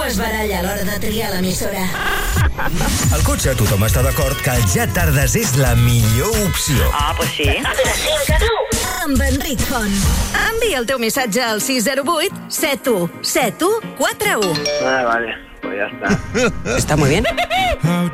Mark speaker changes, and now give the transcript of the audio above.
Speaker 1: es baralla a l'hora de triar l'emissora.
Speaker 2: Al cotxe tothom està d'acord que el Ja Tardes és la millor opció.
Speaker 3: Ah, pues sí.
Speaker 1: De 5 a 9. Amb Enric Font.
Speaker 4: Envia el teu missatge al 608 717141.
Speaker 5: Vale, pues ya está.
Speaker 3: Está muy bien.